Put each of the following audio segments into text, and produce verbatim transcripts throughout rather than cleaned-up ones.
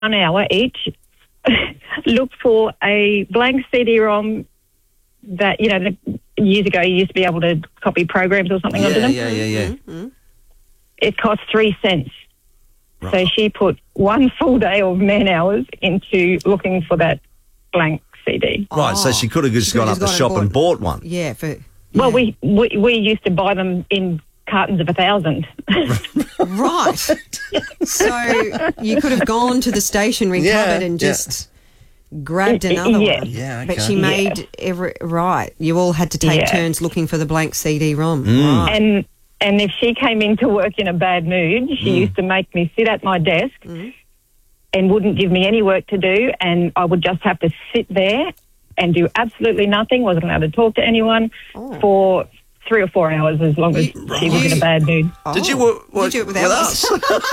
hour each, look for a blank C D ROM that, you know, the, years ago you used to be able to copy programs or something yeah, onto them. Yeah, yeah, yeah, mm-hmm. It cost three cents. Right. So she put one full day of man hours into looking for that blank C D. Right, oh, so she could have just gone up the shop and bought, and bought one. Yeah. For, yeah. Well, we, we we used to buy them in cartons of a thousand. Right. So you could have gone to the stationery yeah, cupboard and just yeah. grabbed another yeah. one. Yeah, okay. But she made yeah. every... Right. You all had to take yeah. turns looking for the blank C D ROM. Mm. Right. And... And if she came into work in a bad mood, she mm. used to make me sit at my desk mm. and wouldn't give me any work to do, and I would just have to sit there and do absolutely nothing, wasn't allowed to talk to anyone oh. for three or four hours as long as you, she was in a bad mood. Oh. Did you work, work Did you do it without with us?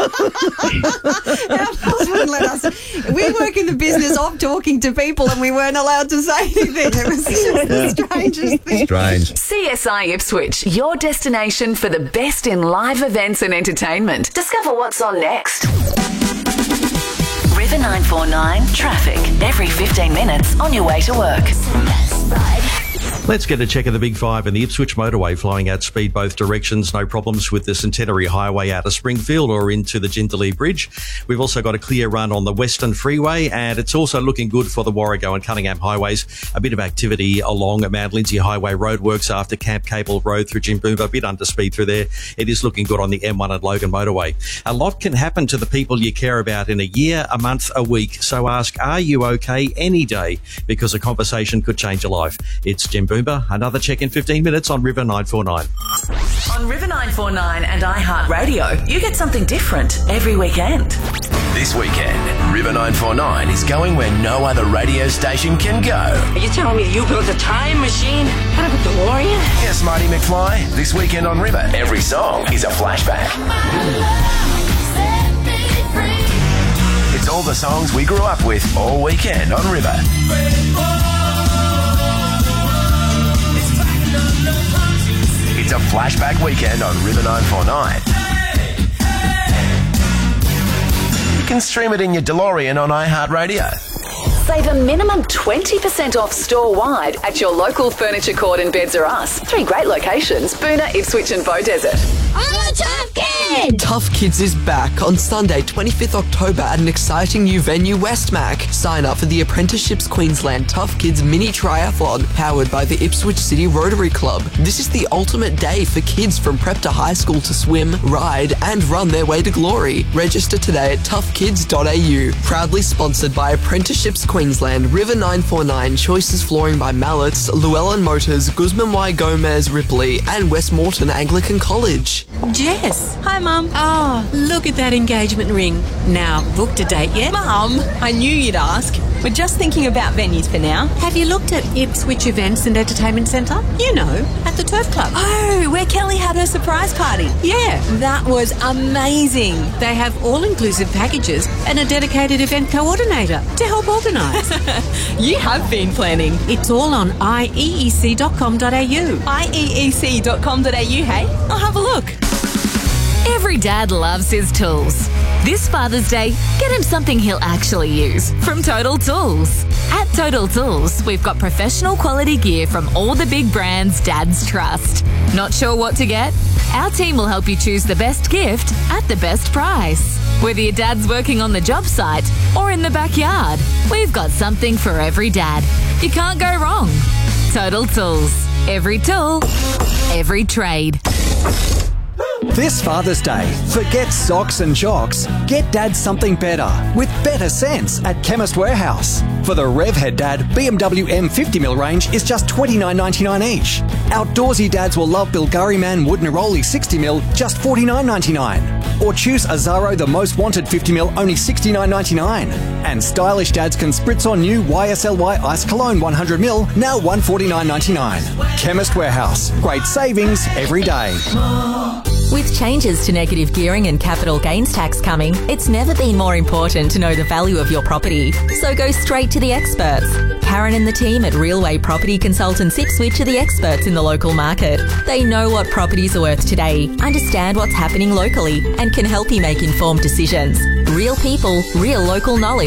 Our boss wouldn't let us. We work in the business of talking to people and we weren't allowed to say anything. It was just yeah. the strangest thing. Strange. C S I Ipswich, your destination for the best in live events and entertainment. Discover what's on next. River nine four nine Traffic. Every fifteen minutes on your way to work. Let's get a check of the Big Five and the Ipswich motorway flowing at speed both directions. No problems with the Centenary Highway out of Springfield or into the Jindalee Bridge. We've also got a clear run on the Western Freeway, and it's also looking good for the Warrego and Cunningham highways. A bit of activity along Mount Lindsay Highway roadworks after Camp Cable Road through Jimboomba. A bit under speed through there. It is looking good on the M one and Logan motorway. A lot can happen to the people you care about in a year, a month, a week. So ask, are you okay any day? Because a conversation could change your life. It's Jimboomba. Another check in fifteen minutes on River nine four nine. On River nine four nine and iHeartRadio, you get something different every weekend. This weekend, River nine four nine is going where no other radio station can go. Are you telling me you built a time machine out of a DeLorean? Yes, Marty McFly. This weekend on River, every song is a flashback. It's all the songs we grew up with all weekend on River. It's a flashback weekend on River nine four nine. You can stream it in your DeLorean on iHeartRadio. Save a minimum twenty percent off store-wide at your local Furniture Court in Beds R Us. Three great locations, Boonah, Ipswich and Beaudesert. I'm a tough kid! Tough Kids is back on Sunday, twenty-fifth October at an exciting new venue, Westmac. Sign up for the Apprenticeships Queensland Tough Kids Mini Triathlon, powered by the Ipswich City Rotary Club. This is the ultimate day for kids from prep to high school to swim, ride and run their way to glory. Register today at tough kids dot a u. Proudly sponsored by Apprenticeships Queensland, River nine four nine, Choices Flooring by Mallets, Llewellyn Motors, Guzman Y Gomez Ripley and Westmoreton Anglican College. Jess. Hi, Mum. Oh, look at that engagement ring. Now, booked a date yet? Mum, I knew you'd ask. We're just thinking about venues for now. Have you looked at Ipswich Events and Entertainment Centre? You know, at the Turf Club. Oh, where Kelly had her surprise party. Yeah. That was amazing. They have all-inclusive packages and a dedicated event coordinator to help organise. You have been planning. It's all on i e e c dot com dot a u. i e e c dot com dot a u, hey? I'll have a look. Every dad loves his tools. This Father's Day, get him something he'll actually use from Total Tools. At Total Tools, we've got professional quality gear from all the big brands dads trust. Not sure what to get? Our team will help you choose the best gift at the best price. Whether your dad's working on the job site or in the backyard, we've got something for every dad. You can't go wrong. Total Tools. Every tool, every trade. This Father's Day, forget socks and jocks. Get Dad something better with better sense at Chemist Warehouse. For the Revhead Dad B M W M fifty millimeter range is just twenty-nine ninety-nine each. Outdoorsy dads will love Bilgari Man Wood Neroli sixty millimeter, just forty-nine ninety-nine. Or choose Azaro The Most Wanted fifty millimeter, only sixty-nine ninety-nine. And stylish dads can spritz on new Y S L Y Ice Cologne one hundred millimeter, now one forty-nine ninety-nine. Chemist Warehouse, great savings every day. With changes to negative gearing and capital gains tax coming, it's never been more important to know the value of your property. So go straight to the experts. Karen and the team at Realway Property Consultants Ipswich are the experts in the local market. They know what properties are worth today, understand what's happening locally, and can help you make informed decisions. Real people, real local knowledge.